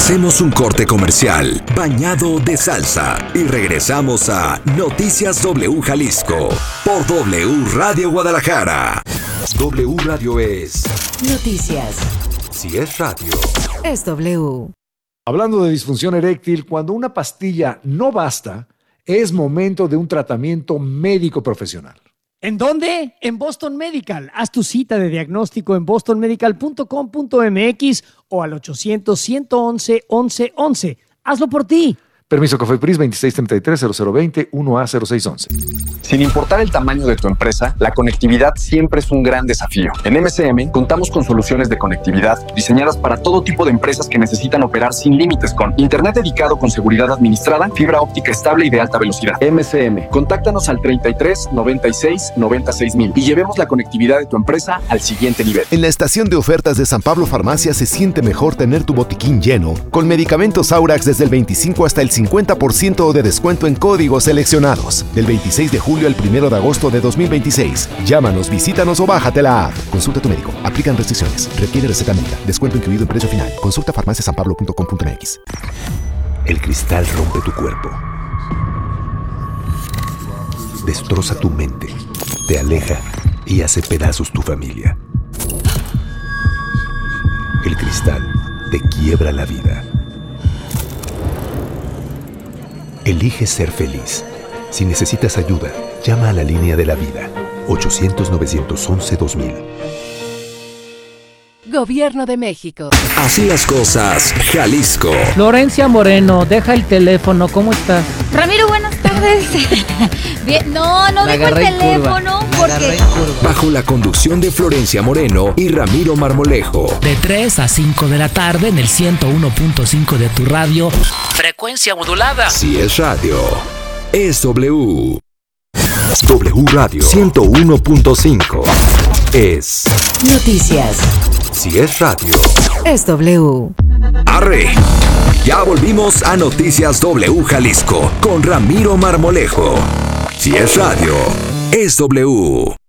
Hacemos un corte comercial bañado de salsa y regresamos a Noticias W Jalisco por W Radio Guadalajara. W Radio es noticias. Si es radio, es W. Hablando de disfunción eréctil, cuando una pastilla no basta, es momento de un tratamiento médico profesional. ¿En dónde? En Boston Medical. Haz tu cita de diagnóstico en bostonmedical.com.mx o al 800-111-1111. Hazlo por ti. Permiso COFEPRIS 2633-0020 1A0611. Sin importar el tamaño de tu empresa, la conectividad siempre es un gran desafío. En MCM contamos con soluciones de conectividad diseñadas para todo tipo de empresas que necesitan operar sin límites con internet dedicado con seguridad administrada, fibra óptica estable y de alta velocidad. MCM, contáctanos al 33 96 96 mil y llevemos la conectividad de tu empresa al siguiente nivel. En la estación de ofertas de San Pablo Farmacia se siente mejor tener tu botiquín lleno con medicamentos Aurax desde el 25 hasta el 50% de descuento en códigos seleccionados. Del 26 de julio al 1 de agosto de 2026. Llámanos, visítanos o bájate la app. Consulta a tu médico. Aplican restricciones. Requiere receta médica. Descuento incluido en precio final. Consulta farmaciasanpablo.com.mx. el cristal rompe tu cuerpo, destroza tu mente, te aleja y hace pedazos tu familia. El cristal te quiebra la vida. Elige ser feliz. Si necesitas ayuda, llama a la línea de la vida. 800-911-2000. Gobierno de México. Así las cosas, Jalisco. Florencia Moreno, deja el teléfono, ¿cómo estás? Ramiro, buenas tardes. Bien, no dejo el teléfono porque... Bajo la conducción de Florencia Moreno y Ramiro Marmolejo. De 3 a 5 de la tarde en el 101.5 de tu radio. Frecuencia modulada. Si es radio, es W. W Radio 101.5 es noticias. Si es radio, es W. ¡Arre! Ya volvimos a Noticias W Jalisco con Ramiro Marmolejo. Si es radio, es W.